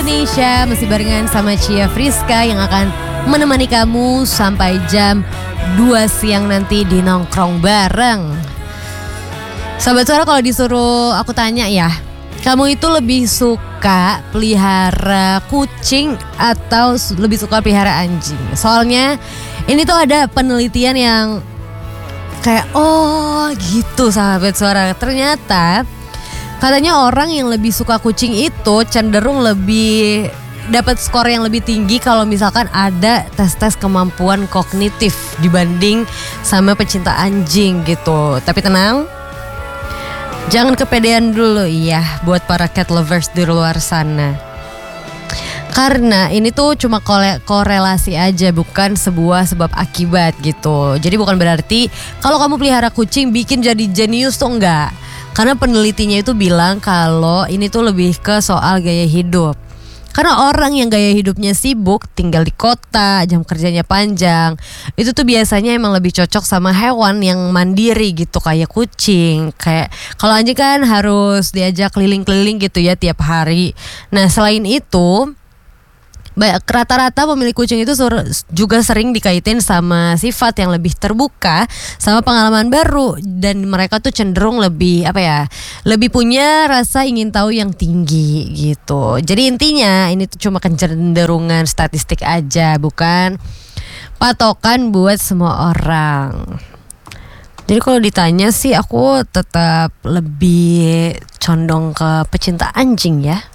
Indonesia, masih barengan sama Cia Friska yang akan menemani kamu sampai jam 2 siang nanti di Nongkrong Bareng. Sahabat Suara, kalau disuruh aku tanya ya, kamu itu lebih suka pelihara kucing atau lebih suka pelihara anjing? Soalnya ini tuh ada penelitian yang kayak oh gitu sahabat Suara. Ternyata katanya orang yang lebih suka kucing itu cenderung lebih dapat skor yang lebih tinggi kalau misalkan ada tes-tes kemampuan kognitif dibanding sama pecinta anjing gitu. Tapi tenang, jangan kepedean dulu ya buat para cat lovers di luar sana. Karena ini tuh cuma korelasi aja, bukan sebuah sebab akibat gitu. Jadi bukan berarti kalau kamu pelihara kucing bikin jadi jenius tuh enggak. Karena penelitinya itu bilang kalau ini tuh lebih ke soal gaya hidup. Karena orang yang gaya hidupnya sibuk, tinggal di kota, jam kerjanya panjang, itu tuh biasanya emang lebih cocok sama hewan yang mandiri gitu, kayak kucing. Kayak kalau anjing kan harus diajak keliling-keliling gitu ya tiap hari. Nah selain itu, rata-rata pemilik kucing itu juga sering dikaitin sama sifat yang lebih terbuka, sama pengalaman baru, dan mereka tuh cenderung lebih lebih punya rasa ingin tahu yang tinggi gitu. Jadi intinya ini tuh cuma kecenderungan statistik aja, bukan patokan buat semua orang. Jadi kalau ditanya sih aku tetap lebih condong ke pecinta anjing ya.